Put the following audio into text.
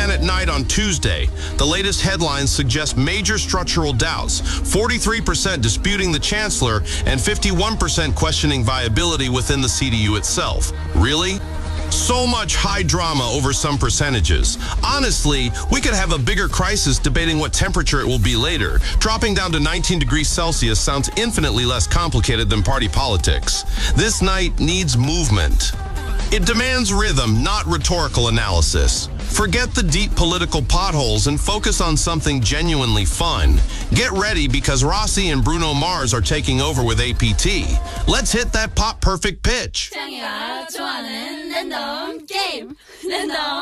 10 at night on Tuesday. The latest headlines suggest major structural doubts, 43% disputing the chancellor and 51% questioning viability within the CDU itself. Really? So much high drama over some percentages. Honestly, we could have a bigger crisis debating what temperature it will be later. Dropping down to 19 degrees Celsius sounds infinitely less complicated than party politics. This night needs movement. It demands rhythm, not rhetorical analysis. Forget the deep political potholes and focus on something genuinely fun. Get ready because Rossi and Bruno Mars are taking over with APT. Let's hit that pop perfect pitch. 창이가 좋아하는 랜덤 게임. 랜덤